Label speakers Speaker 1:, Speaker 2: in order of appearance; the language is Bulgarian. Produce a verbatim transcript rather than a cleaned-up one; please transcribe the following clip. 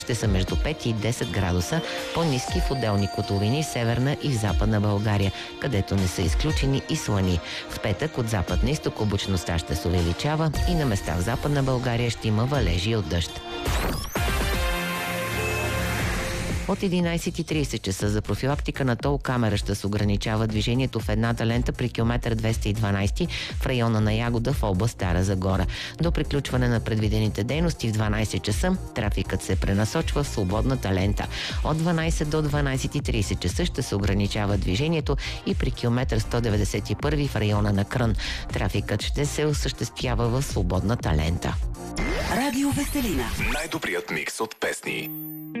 Speaker 1: ще са между пет и десет градуса, по-ниски в отделни котловини, северна и в западна България, където не са изключени и слани. В петък от запад на изток облачността ще се увеличава и на места в западна България ще има валежи от дъжд. От единайсет и трийсет часа за профилактика на тол камера ще се ограничава движението в едната лента при километър двеста и дванайсет в района на Ягода в област Стара Загора. До приключване на предвидените дейности в дванайсет часа трафикът се пренасочва в свободната лента. От дванайсет до дванайсет и трийсет часа ще се ограничава движението и при километър сто деветдесет и първи в района на Крън. Трафикът ще се осъществява в свободната лента.
Speaker 2: Радио Веселина.
Speaker 3: Най-добрият микс от песни.